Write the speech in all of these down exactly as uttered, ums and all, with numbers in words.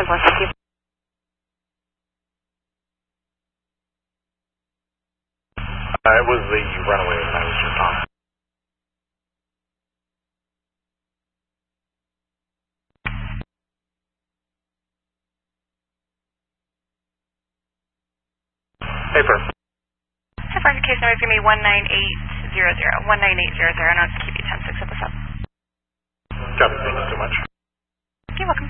ten four, thank you. Uh, it was the runaway that I was just on. Paper. ten four, case number is going to be one nine eight zero zero, one nine eight zero zero, and I'll just keep you ten six at the sub. Copy, thank you so much. You're welcome.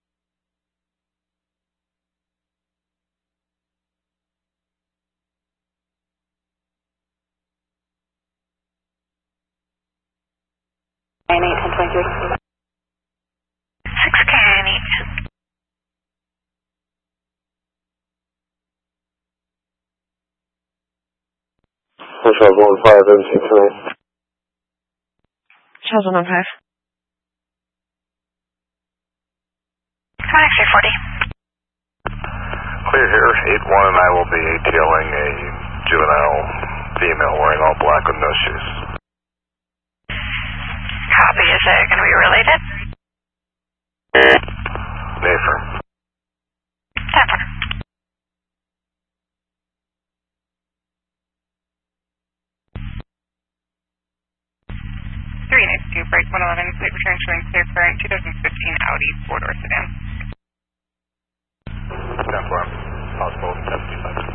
nine eight, ten twenty-three. six K nine eight. Charles one five, M six nine. Charles one five. Come on, X-ray forty. Clear here, eight one, and I will be ATLing a juvenile female wearing all black with no shoes. Copy, is it going to be related? Affirm. ten four. three nine two, break one eleven, plate return showing clear current, twenty fifteen Audi four-door sedan. ten four, possible seventy-five.